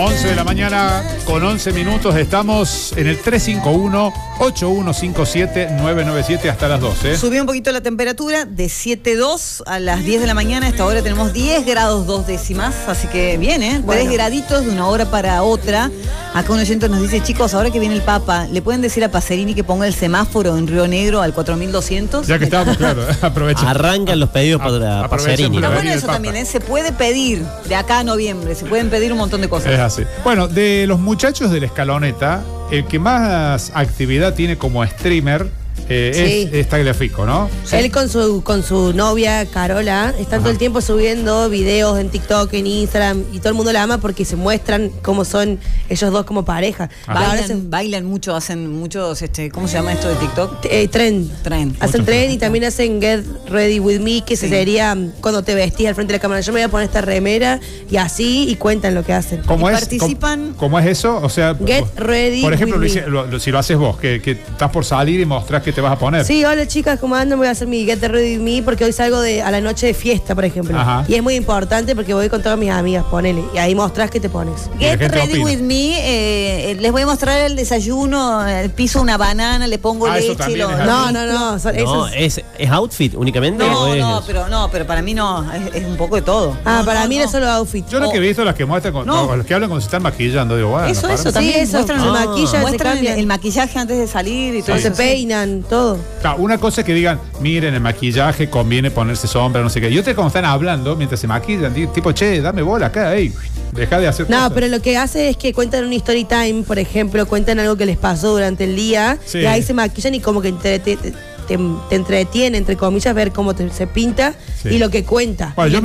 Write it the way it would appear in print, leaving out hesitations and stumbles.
11 de la mañana con 11 minutos. Estamos en el 351-8157-997 hasta las 12. Subió un poquito la temperatura de 7.2 a las 10 de la mañana. A esta hora tenemos 10 grados 2 décimas. Así que bien, ¿eh? Bueno. 3 graditos de una hora para otra. Acá un oyente nos dice, chicos, ahora que viene el Papa, ¿le pueden decir a Pacerini que ponga el semáforo en Río Negro al 4200? Ya que estábamos, claro, aprovechen. Arrancan los pedidos para Pacerini. Está bueno eso también, ¿eh? Se puede pedir de acá a noviembre, se pueden pedir un montón de cosas. Es así. Bueno, de los muchachos de la escaloneta, el que más actividad tiene como streamer es Tagliafico, ¿no? Sí. Él con su novia Carola están todo el tiempo subiendo videos en TikTok, en Instagram, y todo el mundo la ama porque se muestran cómo son ellos dos como pareja. Bailan mucho, hacen muchos, ¿cómo se llama esto de TikTok? Trend. Hacen trend y también hacen Get Ready With Me, que sería cuando te vestís al frente de la cámara. Yo me voy a poner esta remera y así, y cuentan lo que hacen. ¿Cómo es? Participan. ¿Cómo es eso? O sea, Get Ready por ejemplo, With si lo haces vos, que estás por salir y mostrás que te vas a poner. Sí, hola chicas, ¿cómo andan? Voy a hacer mi Get Ready With Me porque hoy salgo a la noche de fiesta, por ejemplo. Ajá. Y es muy importante porque voy con todas mis amigas, ponele. Y ahí mostrás que te pones. Get Ready With Me, les voy a mostrar el desayuno, piso una banana, le pongo leche. No. ¿Es outfit únicamente? No, pero para mí no, es un poco de todo. Para mí no es solo outfit. Yo lo que he visto, las que muestran, los que hablan cuando se están maquillando, digo, bueno. Eso también. Sí, muestran el maquillaje antes de salir y todo. Se peinan, todo. Claro, una cosa es que digan, miren, el maquillaje conviene ponerse sombra, no sé qué. Y otra, como están hablando mientras se maquillan, tipo, che, dame bola acá, deja de hacer cosas. No, pero lo que hace es que cuentan un story time, por ejemplo, cuentan algo que les pasó durante el día, y ahí se maquillan y como que te entretiene, entre comillas, ver cómo se pinta y lo que cuenta. Bueno,